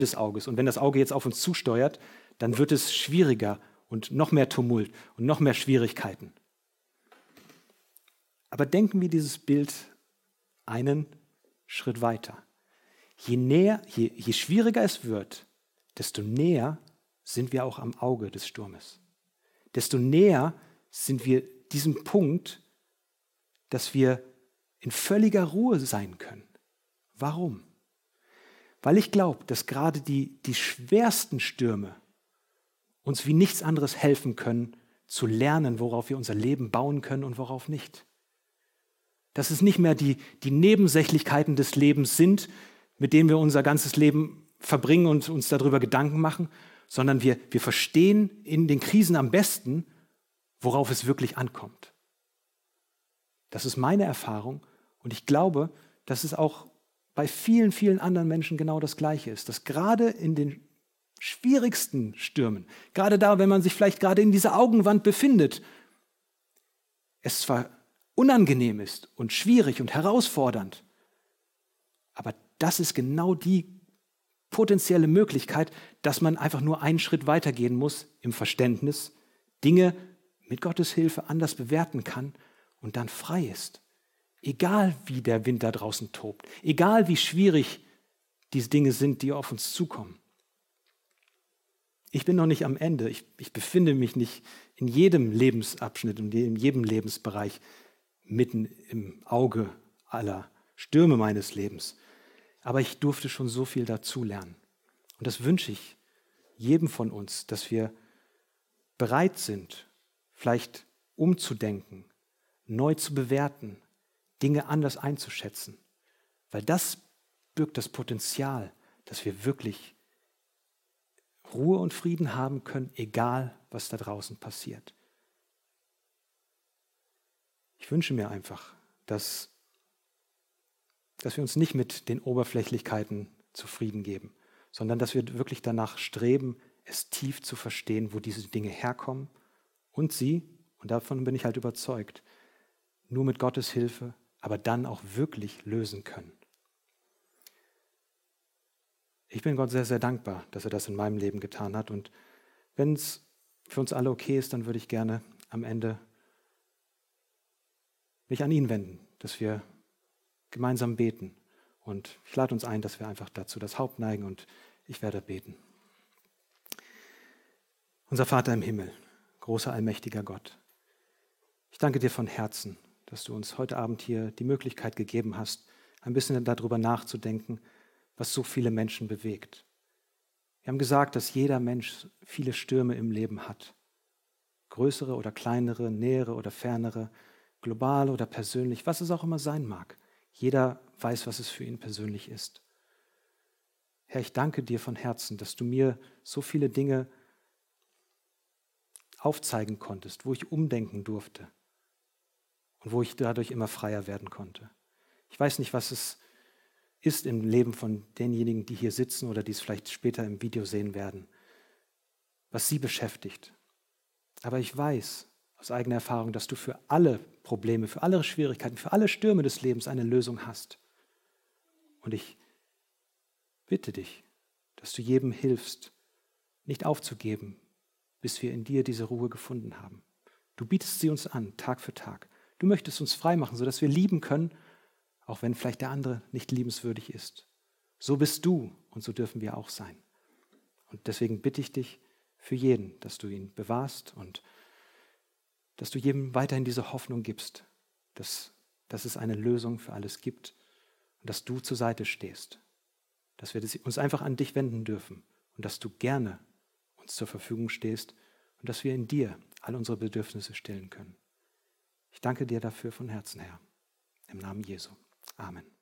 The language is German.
des Auges. Und wenn das Auge jetzt auf uns zusteuert, dann wird es schwieriger und noch mehr Tumult und noch mehr Schwierigkeiten. Aber denken wir dieses Bild einen Schritt weiter. Je schwieriger es wird, desto näher sind wir auch am Auge des Sturmes. Desto näher sind wir diesem Punkt, dass wir in völliger Ruhe sein können. Warum? Weil ich glaube, dass gerade die schwersten Stürme uns wie nichts anderes helfen können, zu lernen, worauf wir unser Leben bauen können und worauf nicht. Dass es nicht mehr die Nebensächlichkeiten des Lebens sind, mit denen wir unser ganzes Leben verbringen und uns darüber Gedanken machen, sondern wir verstehen in den Krisen am besten, worauf es wirklich ankommt. Das ist meine Erfahrung und ich glaube, dass es auch bei vielen, vielen anderen Menschen genau das Gleiche ist, dass gerade in den schwierigsten Stürmen, gerade da, wenn man sich vielleicht gerade in dieser Augenwand befindet, es zwar unangenehm ist und schwierig und herausfordernd, aber das ist genau die potenzielle Möglichkeit, dass man einfach nur einen Schritt weitergehen muss im Verständnis, Dinge mit Gottes Hilfe anders bewerten kann und dann frei ist. Egal wie der Wind da draußen tobt, egal wie schwierig diese Dinge sind, die auf uns zukommen. Ich bin noch nicht am Ende. Ich befinde mich nicht in jedem Lebensabschnitt und in jedem Lebensbereich mitten im Auge aller Stürme meines Lebens. Aber ich durfte schon so viel dazulernen. Und das wünsche ich jedem von uns, dass wir bereit sind, vielleicht umzudenken, neu zu bewerten, Dinge anders einzuschätzen. Weil das birgt das Potenzial, dass wir wirklich Ruhe und Frieden haben können, egal was da draußen passiert. Ich wünsche mir einfach, dass wir uns nicht mit den Oberflächlichkeiten zufrieden geben, sondern dass wir wirklich danach streben, es tief zu verstehen, wo diese Dinge herkommen und sie, und davon bin ich halt überzeugt, nur mit Gottes Hilfe, aber dann auch wirklich lösen können. Ich bin Gott sehr, sehr dankbar, dass er das in meinem Leben getan hat. Und wenn es für uns alle okay ist, dann würde ich gerne am Ende mich an ihn wenden, dass wir gemeinsam beten. Und ich lade uns ein, dass wir einfach dazu das Haupt neigen und ich werde beten. Unser Vater im Himmel, großer allmächtiger Gott, ich danke dir von Herzen, dass du uns heute Abend hier die Möglichkeit gegeben hast, ein bisschen darüber nachzudenken, was so viele Menschen bewegt. Wir haben gesagt, dass jeder Mensch viele Stürme im Leben hat. Größere oder kleinere, nähere oder fernere, global oder persönlich, was es auch immer sein mag. Jeder weiß, was es für ihn persönlich ist. Herr, ich danke dir von Herzen, dass du mir so viele Dinge aufzeigen konntest, wo ich umdenken durfte und wo ich dadurch immer freier werden konnte. Ich weiß nicht, was es ist im Leben von denjenigen, die hier sitzen oder die es vielleicht später im Video sehen werden, was sie beschäftigt. Aber ich weiß aus eigener Erfahrung, dass du für alle Probleme, für alle Schwierigkeiten, für alle Stürme des Lebens eine Lösung hast. Und ich bitte dich, dass du jedem hilfst, nicht aufzugeben, bis wir in dir diese Ruhe gefunden haben. Du bietest sie uns an, Tag für Tag. Du möchtest uns frei machen, sodass wir lieben können, auch wenn vielleicht der andere nicht liebenswürdig ist. So bist du und so dürfen wir auch sein. Und deswegen bitte ich dich für jeden, dass du ihn bewahrst und dass du jedem weiterhin diese Hoffnung gibst, dass es eine Lösung für alles gibt und dass du zur Seite stehst, dass wir uns einfach an dich wenden dürfen und dass du gerne uns zur Verfügung stehst und dass wir in dir all unsere Bedürfnisse stillen können. Ich danke dir dafür von Herzen, Herr. Im Namen Jesu. Amen.